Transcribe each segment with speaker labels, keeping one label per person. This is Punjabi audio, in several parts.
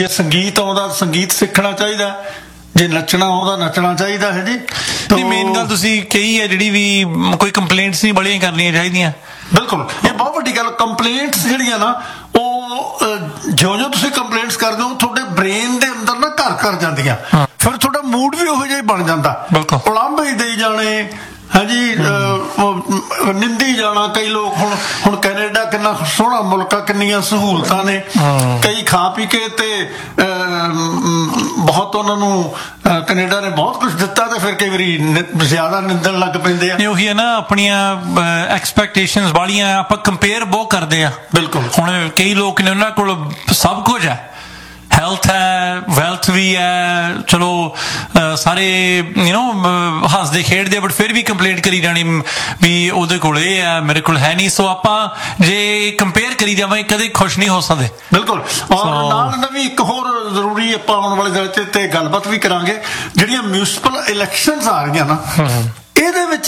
Speaker 1: ਜੇ ਸੰਗੀਤ ਆਉਂਦਾ ਸੰਗੀਤ ਸਿੱਖਣਾ ਚਾਹੀਦਾ, ਜੇ ਨੱਚਣਾ ਆਉਂਦਾ ਨੱਚਣਾ ਚਾਹੀਦਾ ਹੈ ਜੀ।
Speaker 2: ਤੇ ਮੇਨ ਗੱਲ ਤੁਸੀਂ ਕਹੀ ਹੈ ਜਿਹੜੀ ਵੀ ਕੋਈ ਕੰਪਲੇਂਟਸ ਨਹੀਂ ਬੜੀਆਂ ਕਰਨੀਆਂ ਚਾਹੀਦੀਆਂ।
Speaker 1: ਬਿਲਕੁਲ, ਇਹ ਬਹੁਤ ਵੱਡੀ ਗੱਲ। ਕੰਪਲੇਂਟਸ ਜਿਹੜੀਆਂ ਨਾ ਉਹ ਜਿਉਂ ਤੁਸੀਂ ਕੰਪਲੇਂਟਸ ਕਰਦੇ ਹੋ ਤੁਹਾਡੇ ਬ੍ਰੇਨ ਦੇ ਅੰਦਰ ਨਾ ਘਰ ਘਰ ਜਾਂਦੀਆਂ, ਫਿਰ ਤੁਹਾਡਾ ਮੂਡ ਵੀ ਉਹੋ ਜਿਹਾ ਹੀ ਬਣ ਜਾਂਦਾ। ਉਲਾਂਭੇ ਦੇਈ ਜਾਣੇ, ਹਾਂਜੀ, ਨਿੰਦੀ ਜਾਣਾ। ਕਈ ਲੋਕ ਹੁਣ ਕੈਨੇਡਾ ਕਿੰਨਾ ਸੋਹਣਾ ਮੁਲਕ ਆ, ਕਿੰਨੀਆਂ ਸਹੂਲਤਾਂ ਨੇ, ਕਈ ਖਾ ਪੀ ਕੇ ਤੇ ਬਹੁਤ ਉਹਨਾਂ ਨੂੰ ਕੈਨੇਡਾ ਨੇ ਬਹੁਤ ਕੁਛ ਦਿੱਤਾ ਤੇ ਫਿਰ ਕਈ ਵਾਰੀ ਜ਼ਿਆਦਾ ਨਿੰਦਣ ਲੱਗ ਪੈਂਦੇ ਆ।
Speaker 2: ਉਹੀ ਹੈ ਨਾ, ਆਪਣੀਆਂ ਐਕਸਪੈਕਟੇਸ਼ਨਸ ਵਾਲੀਆਂ ਆਪਾਂ ਕੰਪੇਅਰ ਬਹੁਤ ਕਰਦੇ ਆ। ਬਿਲਕੁਲ, ਹੁਣ ਕਈ ਲੋਕ ਨੇ ਉਹਨਾਂ ਕੋਲ ਸਭ ਕੁਝ ਹੈ, ਹੈਲਥ ਹੈ, ਵੈਲਥ ਵੀ ਹੈ, ਚਲੋ ਸਾਰੇ ਹੱਸਦੇ ਖੇਡਦੇ, ਬਟ ਫਿਰ ਵੀ ਕੰਪਲੇਂਟ ਕਰੀ ਜਾਣੀ ਵੀ ਉਹਦੇ ਕੋਲ ਇਹ ਹੈ, ਮੇਰੇ ਕੋਲ ਹੈ ਨਹੀਂ। ਸੋ ਆਪਾਂ ਜੇ ਕੰਪੇਅਰ ਕਰੀ ਜਾਵਾਂਗੇ ਕਦੇ ਖੁਸ਼ ਨਹੀਂ ਹੋ ਸਕਦੇ।
Speaker 1: ਬਿਲਕੁਲ। ਔਰ ਨਾਲ ਨਵੀਂ ਇੱਕ ਹੋਰ ਜ਼ਰੂਰੀ ਆਪਾਂ ਆਉਣ ਵਾਲੇ ਦਿਨ 'ਚ ਤੇ ਗੱਲਬਾਤ ਵੀ ਕਰਾਂਗੇ, ਜਿਹੜੀਆਂ ਮਿਊਨਿਸਪਲ ਇਲੈਕਸ਼ਨਸ ਆ ਰਹੀਆਂ ਨਾ, ਇਹਦੇ ਵਿੱਚ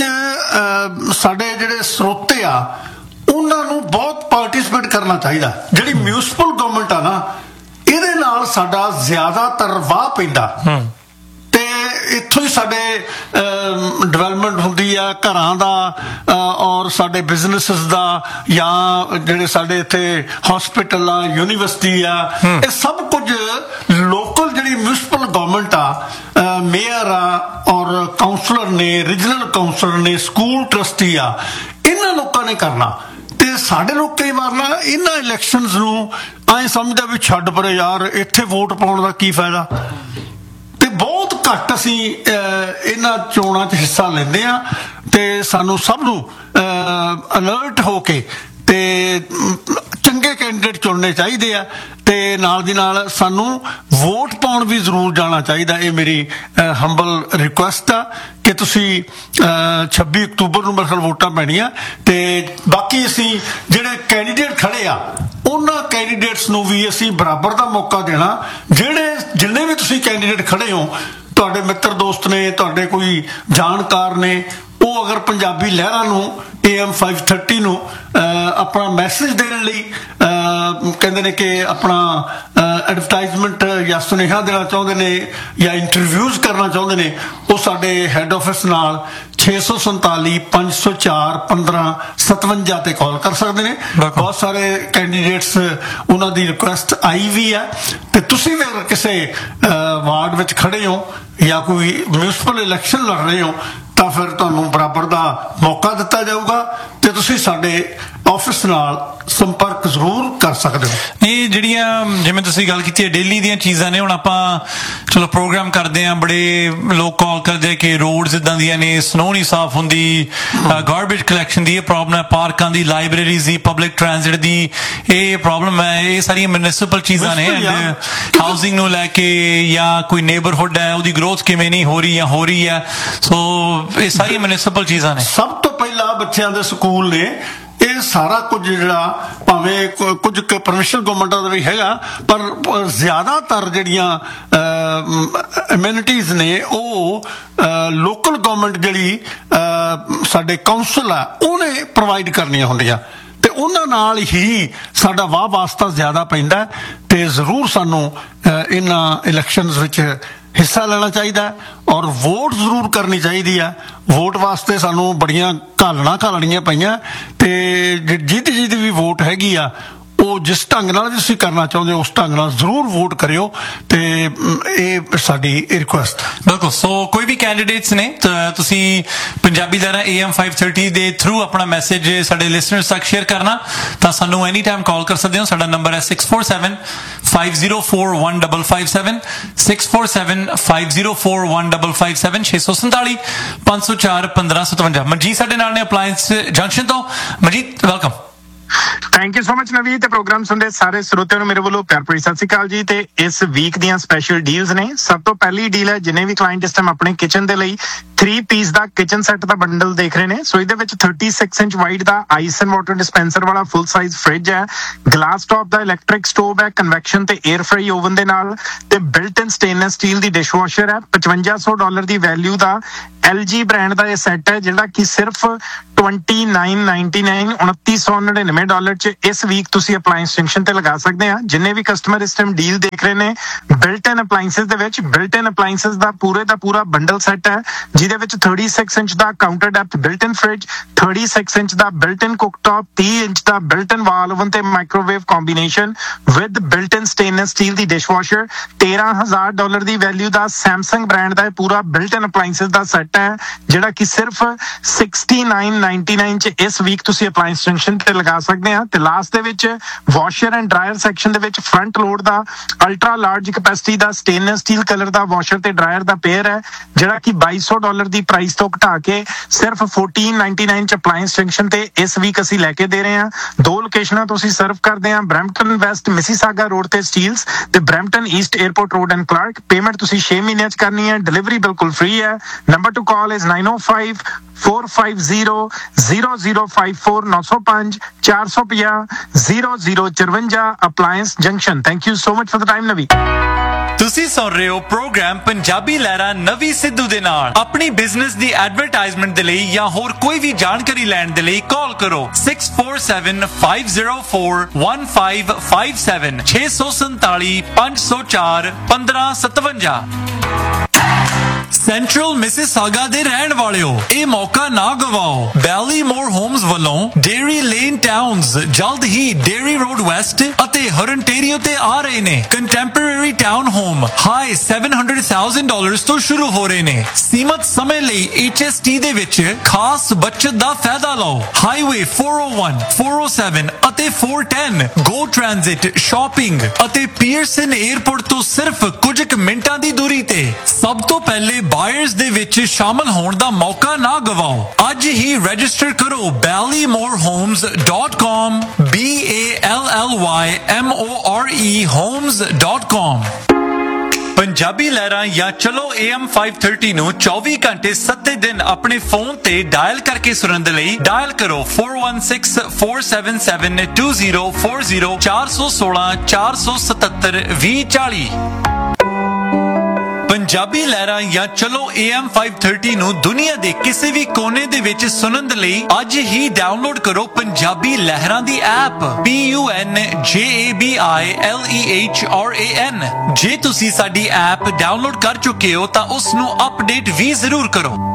Speaker 1: ਸਾਡੇ ਜਿਹੜੇ ਸਰੋਤੇ ਆ ਉਹਨਾਂ ਨੂੰ ਬਹੁਤ ਪਾਰਟੀਸਪੇਟ ਕਰਨਾ ਚਾਹੀਦਾ। ਜਿਹੜੀ ਮਿਊਨਿਸਪਲ ਗਵਰਨਮੈਂਟ ਆ ਨਾ, ਇਹਦੇ ਨਾਲ ਸਾਡਾ ਜ਼ਿਆਦਾਤਰ ਵਾਹ ਪੈਂਦਾ ਤੇ ਇੱਥੋਂ ਹੀ ਸਾਡੇ ਡਿਵੈਲਪਮੈਂਟ ਹੁੰਦੀ ਆ, ਘਰਾਂ ਦਾ ਔਰ ਸਾਡੇ ਬਿਜ਼ਨਸਿਸ ਦਾ, ਜਾਂ ਜਿਹੜੇ ਸਾਡੇ ਇੱਥੇ ਹਸਪੀਟਲ ਆ, ਯੂਨੀਵਰਸਿਟੀ ਆ, ਇਹ ਸਭ ਕੁਝ ਲੋਕਲ ਜਿਹੜੀ ਮਿਊਨਿਸਪਲ ਗਵਰਨਮੈਂਟ ਆ, ਮੇਅਰ ਆ ਔਰ ਕਾਉਂਸਲਰ ਨੇ, ਰੀਜਨਲ ਕਾਉਂਸਲਰ ਨੇ, ਸਕੂਲ ਟਰਸਟੀ ਆ, ਇਹਨਾਂ ਲੋਕਾਂ ਨੇ ਕਰਨਾ। ਤੇ ਸਾਡੇ ਲੋਕ ਕਈ ਵਾਰ ਨਾ ਇਹਨਾਂ ਇਲੈਕਸ਼ਨਸ ਨੂੰ ਐਂ ਸਮਝਦਾ ਵੀ ਛੱਡ ਪਰੇ ਯਾਰ, ਇੱਥੇ ਵੋਟ ਪਾਉਣ ਦਾ ਕੀ ਫਾਇਦਾ, ਤੇ ਬਹੁਤ ਘੱਟ ਅਸੀਂ ਇਹਨਾਂ ਚੋਣਾਂ 'ਚ ਹਿੱਸਾ ਲੈਂਦੇ ਆ। ਤੇ ਸਾਨੂੰ ਸਭ ਨੂੰ ਅਲਰਟ ਹੋ ਕੇ ਤੇ ਚੰਗੇ ਕੈਂਡੀਡੇਟ ਚੁਣਨੇ ਚਾਹੀਦੇ ਆ, ਤੇ ਨਾਲ ਦੀ ਨਾਲ ਸਾਨੂੰ ਵੋਟ ਪਾਉਣ ਵੀ ਜ਼ਰੂਰ ਜਾਣਾ ਚਾਹੀਦਾ। ਇਹ ਮੇਰੀ ਹੰਬਲ ਰਿਕੁਐਸਟ ਆ ਕਿ ਤੁਸੀਂ 26 ਅਕਤੂਬਰ ਨੂੰ ਮੇਰੇ ਖਿਆਲ ਵੋਟਾਂ ਪੈਣੀਆਂ, ਤੇ ਬਾਕੀ ਅਸੀਂ ਜਿਹੜੇ ਕੈਂਡੀਡੇਟ ਖੜੇ ਆ ਉਹਨਾਂ ਕੈਂਡੀਡੇਟਸ ਨੂੰ ਵੀ ਅਸੀਂ ਬਰਾਬਰ ਦਾ ਮੌਕਾ ਦੇਣਾ। ਜਿੰਨੇ ਵੀ ਤੁਸੀਂ ਕੈਂਡੀਡੇਟ ਖੜੇ ਹੋ, ਤੁਹਾਡੇ ਮਿੱਤਰ ਦੋਸਤ ਨੇ, ਤੁਹਾਡੇ ਕੋਈ ਜਾਣਕਾਰ ਨੇ, ਉਹ ਅਗਰ ਪੰਜਾਬੀ ਲਹਿਰਾਂ ਨੂੰ AM 530 ਨੂੰ ਆਪਣਾ ਮੈਸੇਜ ਦੇਣ ਲਈ ਕਹਿੰਦੇ ਨੇ ਕਿ ਆਪਣਾ ਐਡਵਰਟਾਈਜ਼ਮੈਂਟ ਜਾਂ ਸੁਨੇਹਾ ਦੇਣਾ ਚਾਹੁੰਦੇ ਨੇ ਜਾਂ ਇੰਟਰਵਿਊਜ਼ ਕਰਨਾ ਚਾਹੁੰਦੇ ਨੇ, ਉਹ ਸਾਡੇ ਹੈੱਡ ਆਫਿਸ ਨਾਲ 647 504 1557 ਤੇ ਕਾਲ ਕਰ ਸਕਦੇ ਨੇ। ਬਹੁਤ ਸਾਰੇ ਕੈਂਡੀਡੇਟਸ ਉਹਨਾਂ ਦੀ ਰਿਕੁਐਸਟ ਆਈ ਵੀ ਹੈ, ਤੇ ਤੁਸੀਂ ਵੀ ਅਗਰ ਕਿਸੇ ਵਾਰਡ ਵਿੱਚ ਖੜੇ ਹੋ ਜਾਂ ਕੋਈ ਮਿਊਨਿਸਪਲ ਇਲੈਕਸ਼ਨ ਲੜ ਰਹੇ ਹੋ ਤਾਂ ਫਿਰ ਤੁਹਾਨੂੰ ਬਰਾਬਰ ਦਾ ਮੌਕਾ ਦਿੱਤਾ ਜਾਊਗਾ, ਤੇ ਤੁਸੀਂ ਸਾਡੇ ਆਫਿਸ ਨਾਲ ਸੰਪਰਕ ਜ਼ਰੂਰ ਕਰ ਸਕਦੇ ਹੋ।
Speaker 2: ਇਹ ਜਿਹੜੀਆਂ ਜਿਵੇਂ ਤੁਸੀਂ ਗੱਲ ਕੀਤੀ ਹੈ ਡੇਲੀ ਦੀਆਂ ਚੀਜ਼ਾਂ ਨੇ, ਹੁਣ ਆਪਾਂ ਚਲੋ ਪ੍ਰੋਗਰਾਮ ਕਰਦੇ ਹਾਂ, ਬੜੇ ਲੋਕ ਕਾਲ ਕਰਦੇ ਕਿ ਰੋਡਸ ਇੱਦਾਂ ਦੀਆਂ ਨੇ, ਸਨੋ ਨਹੀਂ ਸਾਫ਼ ਹੁੰਦੀ, ਗਾਰਬੇਜ ਕਲੈਕਸ਼ਨ ਦੀ ਇਹ ਪ੍ਰੋਬਲਮ ਹੈ, ਪਾਰਕਾਂ ਦੀ, ਲਾਇਬ੍ਰੇਰੀਜ਼ ਦੀ, ਪਬਲਿਕ ਟ੍ਰਾਂਸਪੋਰਟ ਦੀ ਇਹ ਪ੍ਰੋਬਲਮ ਹੈ। ਇਹ ਸਾਰੀਆਂ ਮਿਊਨਿਸਪਲ ਚੀਜ਼ਾਂ ਨੇ। ਹਾਊਸਿੰਗ ਨੂੰ ਲੈ ਕੇ ਜਾਂ ਕੋਈ ਨੇਬਰਹੁੱਡ ਹੈ ਉਹਦੀ ਗਰੋਥ ਕਿਵੇਂ ਨਹੀਂ ਹੋ ਰਹੀ ਜਾਂ ਹੋ ਰਹੀ ਹੈ, ਸੋ ਇਹ ਸਾਰੀਆਂ ਮਿਊਨਿਸਪਲ ਚੀਜ਼ਾਂ ਨੇ।
Speaker 1: ਸਭ ਤੋਂ ਪਹਿਲਾਂ ਬੱਚਿਆਂ ਦੇ ਸਕੂਲ ਨੇ, ਇਹ ਸਾਰਾ ਕੁਝ ਜਿਹੜਾ ਭਾਵੇਂ ਕੁਝ ਪ੍ਰੋਵਿੰਸ਼ੀਅਲ ਗਵਰਨਮੈਂਟਾਂ ਦਾ ਵੀ ਹੈਗਾ, ਪਰ ਜ਼ਿਆਦਾਤਰ ਜਿਹੜੀਆਂ ਐਮਿਨਿਟੀਜ਼ ਨੇ ਉਹ ਲੋਕਲ ਗਵਰਨਮੈਂਟ ਜਿਹੜੀ ਸਾਡੇ ਕਾਉਂਸਲ ਆ ਉਹਨੇ ਪ੍ਰੋਵਾਈਡ ਕਰਨੀਆਂ ਹੁੰਦੀਆਂ, ਤੇ ਉਹਨਾਂ ਨਾਲ ਹੀ ਸਾਡਾ ਵਾਹ ਵਾਸਤਾ ਜ਼ਿਆਦਾ ਪੈਂਦਾ। ਤੇ ਜ਼ਰੂਰ ਸਾਨੂੰ ਇਹਨਾਂ ਇਲੈਕਸ਼ਨਸ ਵਿੱਚ ਹਿੱਸਾ ਲੈਣਾ ਚਾਹੀਦਾ ਔਰ ਵੋਟ ਜ਼ਰੂਰ ਕਰਨੀ ਚਾਹੀਦੀ ਆ। ਵੋਟ ਵਾਸਤੇ ਸਾਨੂੰ ਬੜੀਆਂ ਘਾਲਣੀਆਂ ਪਈਆਂ, ਤੇ ਜਿਹਦੀ ਵੀ ਵੋਟ ਹੈਗੀ ਆ ਉਹ ਜਿਸ ਢੰਗ ਨਾਲ ਵੀ ਤੁਸੀਂ ਕਰਨਾ ਚਾਹੁੰਦੇ ਹੋ ਉਸ ਢੰਗ ਨਾਲ ਜ਼ਰੂਰ ਵੋਟ ਕਰਿਓ, ਤੇ ਇਹ ਸਾਡੀ ਰਿਕੁਐਸਟ।
Speaker 2: ਬਿਲਕੁਲ। ਸੋ ਕੋਈ ਵੀ ਕੈਂਡੀਡੇਟਸ ਨੇ ਤਾਂ ਤੁਸੀਂ ਪੰਜਾਬੀ ਲਹਿਰਾਂ AM 530 ਦੇ ਥਰੂ ਆਪਣਾ ਮੈਸੇਜ ਸਾਡੇ ਲਿਸਨਰਸ ਤੱਕ ਸ਼ੇਅਰ ਕਰਨਾ ਤਾਂ ਸਾਨੂੰ ਐਨੀ ਟਾਈਮ ਕਾਲ ਕਰ ਸਕਦੇ ਹੋ। ਸਾਡਾ ਨੰਬਰ ਹੈ 647 504 1557 647 504 1557 647 504 1557। ਮਨਜੀਤ ਸਾਡੇ ਨਾਲ ਨੇ ਅਪਲਾਇੰਸ ਜੰਕਸ਼ਨ ਤੋਂ। Manjeet welcome.
Speaker 3: Thank you so much ਨਵੀਂ। ਤੇ ਪ੍ਰੋਗਰਾਮ ਸੁਣਦੇ ਸਾਰੇ ਸਰੋਤਿਆਂ ਨੂੰ ਮੇਰੇ ਵੱਲੋਂ ਪਿਆਰ ਭਰੀ ਸਤਿ ਸ਼੍ਰੀ ਅਕਾਲ ਜੀ। ਤੇ ਇਸ ਵੀਕ ਦੀਆਂ ਸਪੈਸ਼ਲ ਡੀਲਸ ਨੇ। ਸਭ ਤੋਂ ਪਹਿਲੀ ਡੀਲ ਹੈ, ਜਿੰਨੇ ਵੀ ਕਲਾਇੰਟ ਇਸ ਟਾਈਮ ਆਪਣੇ ਕਿਚਨ ਦੇ ਲਈ 3 ਪੀਸ ਦਾ ਕਿਚਨ ਸੈੱਟ ਦਾ ਬੰਡਲ ਦੇਖ ਰਹੇ ਨੇ, ਸੋ ਇਹਦੇ ਵਿੱਚ 36 inch wide the ice and water dispenser ਵਾਲਾ ਫੁੱਲ ਸਾਈਜ਼ ਫ੍ਰਿਜ ਹੈ, ਗਲਾਸ ਟੌਪ ਦਾ ਇਲੈਕਟ੍ਰਿਕ ਸਟੋਵ ਹੈ, ਕਨਵੈਕਸ਼ਨ ਤੇ 에ਅਰ ਫਰਾਈ ਓਵਨ ਦੇ ਨਾਲ, ਤੇ ਬਿਲਟ ਇਨ ਸਟੇਨਲੈਸ ਸਟੀਲ ਦੀ ਡਿਸ਼ਵਾਸ਼ਰ ਹੈ, $5500 ਦੀ ਵੈਲਿਊ ਦਾ LG ਬ੍ਰਾਂਡ ਦਾ ਇਹ ਸੈੱਟ ਹੈ ਜਿਹੜਾ ਕਿ ਸਿਰਫ $29.99 $2999 ਚ ਇਸ ਵੀਕ ਤੁਸੀਂ ਅਪਲਾਈਐਂਸ ਜੰਕਸ਼ਨ ਤੇ ਲਗਾ ਸਕਦੇ ਆ। ਜਿੰਨੇ ਵੀ ਕਸਟਮਰ ਇਸ ਟਾਈਮ ਡੀਲ ਦੇਖ ਰਹੇ ਨੇ, ਬਿਲਟ ਇਨ ਅਪਲਾਈਐਂਸਸ ਦੇ ਵਿੱਚ ਬਿਲਟ ਇਨ ਅਪਲਾਈਐਂਸਸ ਦਾ ਪੂਰਾ ਬੰਡਲ ਸੈੱਟ ਹੈ, ਜਿਹਦੇ ਵਿੱਚ 36 ਇੰਚ ਦਾ ਕਾਊਂਟਰ ਡੈਪਥ ਬਿਲਟ ਇਨ ਫ੍ਰਿਜ, 36 ਇੰਚ ਦਾ ਬਿਲਟ ਇਨ ਕੁਕਟਾਪ, 30 ਇੰਚ ਦਾ ਬਿਲਟ ਇਨ ਵਾਲ ਓਵਨ ਤੇ microwave combination with built in stainless steel the dishwasher, $13,000 the value the Samsung brand ਦਾ ਇਹ ਪੂਰਾ ਬਿਲਟ ਇਨ ਅਪਲਾਈਐਂਸਸ ਦਾ ਸੈੱਟ ਹੈ, ਜਿਹੜਾ ਕਿ ਸਿਰਫ $69.99 ਚ ਇਸ ਵੀਕ ਤੁਸੀਂ ਅਪਲਾਈਐਂਸ ਜੰਕਸ਼ਨ ਤੇ ਲਗਾ ਸਕਦੇ ਆ। ਤੇ ਲਾਸਟ ਦੇ ਵਿੱਚ ਵਾਸ਼ਰ ਐਂਡ ਡਰਾਇਰ ਸੈਕਸ਼ਨ ਦੇ ਵਿੱਚ ਫਰੰਟ ਲੋਡ ਦਾ ਅਲਟਰਾ ਲਾਰਜ ਕੈਪੈਸਿਟੀ ਦਾ ਸਟੇਨਲੈਸ ਸਟੀਲ ਕਲਰ ਦਾ ਵਾਸ਼ਰ ਤੇ ਡਰਾਇਰ ਦਾ ਪੇਅਰ ਹੈ, ਜਿਹੜਾ ਕਿ $2200 ਦੀ ਪ੍ਰਾਈਸ ਤੋਂ ਘਟਾ ਕੇ ਸਿਰਫ $14.99 ਚ ਅਪਲਾਈਐਂਸ ਜੰਕਸ਼ਨ ਤੇ ਇਸ ਵੀਕ ਅਸੀਂ ਲੈ ਕੇ ਦੇ ਰਹੇ ਹਾਂ। 2 ਲੋਕੇਸ਼ਨਾਂ ਤੋਂ ਅਸੀਂ ਸਰਵ ਕਰਦੇ ਹਾਂ, ਬਰੈਂਪਟਨ ਵੈਸਟ ਮਿਸੀਸਾਗਾ ਰੋਡ ਤੇ ਸਟੀਲਸ ਤੇ Brampton East airport road and Clark. Payment ਤੁਸੀਂ 6 ਮਹੀਨਿਆਂ ਚ ਕਰਨੀ ਹੈ, ਡਿਲੀਵਰੀ ਬਿਲਕੁਲ ਫ੍ਰੀ ਹੈ। Number two call is 905-450-0054 905 450 0054 ਅਪਲਾਈਐਂਸ junction. Thank you so much for the time ਨਵੀ।
Speaker 2: ਤੁਸੀਂ ਸੁਣ ਰਹੇ ਹੋ ਪ੍ਰੋਗਰਾਮ ਪੰਜਾਬੀ ਲਹਿਰਾਂ ਨਵੀ ਸਿੱਧੂ ਦੇ ਨਾਲ। ਆਪਣੀ ਬਿਜ਼ਨਸ ਦੀ ਐਡਵਰਟਾਈਜ਼ਮੈਂਟ ਦੇ ਲਈ ਜਾਂ ਹੋਰ ਕੋਈ ਵੀ ਜਾਣਕਾਰੀ ਲੈਣ ਦੇ ਲਈ ਕਾਲ ਕਰੋ 6475041557 647 504 1557। ਸੈਂਟਰਲ ਮਿਸਿਸਾਗਾ ਦੇ ਰਹਿਣ ਵਾਲਿਓ, ਇਹ ਮੌਕਾ ਨਾ ਗਵਾਓ। ਬੈਲੀਮੋਰ ਹੋਮਸ ਵੱਲੋਂ ਡੇਰੀ ਲੇਨ ਟਾਊਨਸ ਜਲਦ ਹੀ ਡੇਰੀ ਰੋਡ ਵੈਸਟ ਅਤੇ ਹਰਨਟੇਰੀਓ ਤੇ ਆ ਰਹੇ ਨੇ। ਕੰਟੈਂਪਰੇਰੀ ਟਾਊਨ ਹੋਮ ਹਾਈ $700,000 ਤੋਂ ਸ਼ੁਰੂ ਹੋ ਰਹੇ ਨੇ। ਸੀਮਤ ਸਮੇਂ ਲਈ HST ਦੇ ਵਿੱਚ ਖਾਸ ਬਚਤ ਦਾ ਫਾਇਦਾ ਲਓ। ਹਾਈਵੇ 401, 407 ਅਤੇ 410 ਗੋ ਟ੍ਰਾਂਜ਼ਿਟ, ਸ਼ਾਪਿੰਗ ਅਤੇ ਪੀਅਰਸਨ 에ਅਰਪੋਰਟ ਤੋਂ ਸਿਰਫ ਕੁਝ ਕੁ ਮਿੰਟਾਂ ਦੀ ਦੂਰੀ ਤੇ। ਸਭ ਤੋਂ ਪਹਿਲੇ ਬਾਇਰਸ ਦੇ ਵਿੱਚ ਸ਼ਾਮਲ ਹੋਣ ਦਾ ਮੌਕਾ ਨਾ ਗਵਾਓ। ਅੱਜ ਹੀ ਰਜਿਸਟਰ ਕਰੋ ballymorhomes.com BALLYMORE homes.com। ਪੰਜਾਬੀ ਲਹਿਰਾਂ ਜਾਂ ਚਲੋ AM 530 ਨੂੰ 24 ਘੰਟੇ 7 ਦਿਨ ਆਪਣੇ ਫੋਨ ਤੇ ਡਾਇਲ ਕਰਕੇ ਸੁਣਨ ਦੇ ਲਈ ਡਾਇਲ ਕਰੋ 4164772040 416 477 2040। ਪੰਜਾਬੀ ਲਹਿਰਾਂ ਜਾਂ ਚਲੋ AM 530 ਨੂੰ ਦੁਨੀਆ ਦੇ ਕਿਸੇ ਵੀ ਕੋਨੇ ਦੇ ਵਿੱਚ ਸੁਣਨ ਦੇ ਲਈ ਅੱਜ ਹੀ ਡਾਊਨਲੋਡ ਕਰੋ ਪੰਜਾਬੀ ਲਹਿਰਾਂ ਦੀ ਐਪ PUNJABILEHRAN। ਜੇ ਤੁਸੀਂ ਸਾਡੀ ਐਪ ਡਾਊਨਲੋਡ ਕਰ ਚੁੱਕੇ ਹੋ ਤਾਂ ਉਸ ਨੂੰ ਅਪਡੇਟ ਵੀ ਜ਼ਰੂਰ ਕਰੋ।